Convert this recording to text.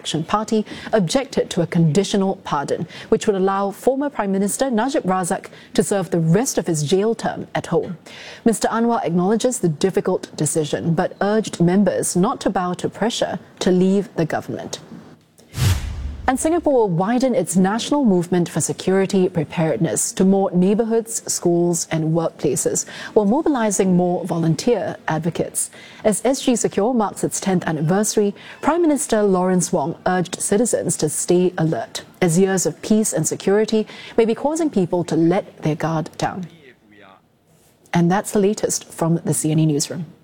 Action Party objected to a conditional pardon, which would allow former Prime Minister Najib Razak to serve the rest of his jail term at home. Mr. Anwar acknowledges the difficult decision, but urged members not to bow to pressure to leave the government. And Singapore will widen its national movement for security preparedness to more neighbourhoods, schools and workplaces, while mobilising more volunteer advocates. As SG Secure marks its 10th anniversary, Prime Minister Lawrence Wong urged citizens to stay alert, as years of peace and security may be causing people to let their guard down. And that's the latest from the CNE Newsroom.